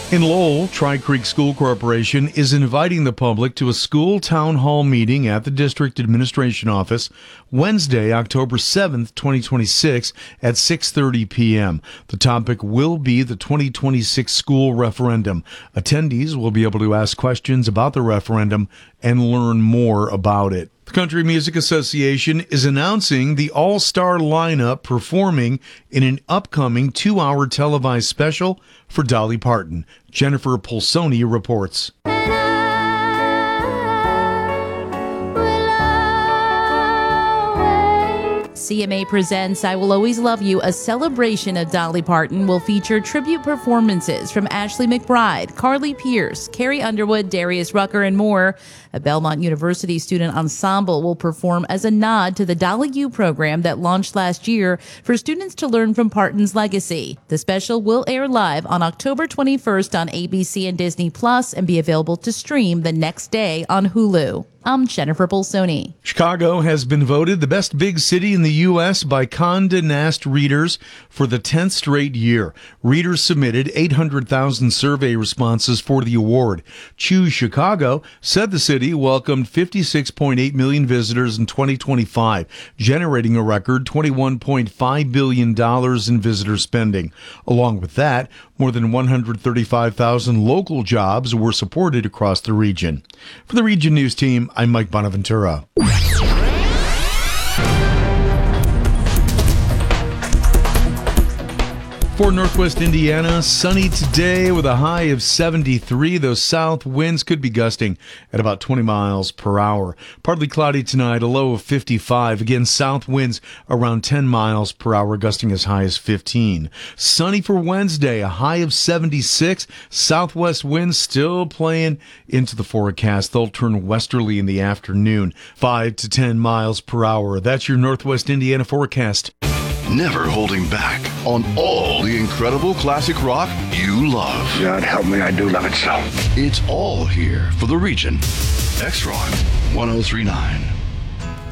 In Lowell, Tri-Creek School Corporation is inviting the public to a school town hall meeting at the district administration office Wednesday, October 7th, 2026 at 6:30 p.m. The topic will be the 2026 school referendum. Attendees will be able to ask questions about the referendum and learn more about it. The Country Music Association is announcing the all-star lineup performing in an upcoming 2-hour televised special for Dolly Parton. Jennifer Pulsoni reports. CMA presents I Will Always Love You, a celebration of Dolly Parton, will feature tribute performances from Ashley McBryde, Carly Pierce, Carrie Underwood, Darius Rucker, and more. A Belmont University student ensemble will perform as a nod to the Dolly U program that launched last year for students to learn from Parton's legacy. The special will air live on October 21st on ABC and Disney Plus and be available to stream the next day on Hulu. I'm Jennifer Bolsoni. Chicago has been voted the best big city in the U.S. by Condé Nast readers for the 10th straight year. Readers submitted 800,000 survey responses for the award. Choose Chicago said the city welcomed 56.8 million visitors in 2025, generating a record $21.5 billion in visitor spending. Along with that, more than 135,000 local jobs were supported across the region. For the Region News team, I'm Mike Bonaventura. For Northwest Indiana, sunny today with a high of 73. Those south winds could be gusting at about 20 miles per hour. Partly cloudy tonight, a low of 55. Again, south winds around 10 miles per hour, gusting as high as 15. Sunny for Wednesday, a high of 76. Southwest winds still playing into the forecast. They'll turn westerly in the afternoon, 5 to 10 miles per hour. That's your Northwest Indiana forecast. Never holding back on all the incredible classic rock you love. God help me, I do love it so. It's all here for the region. X-Rock 1039.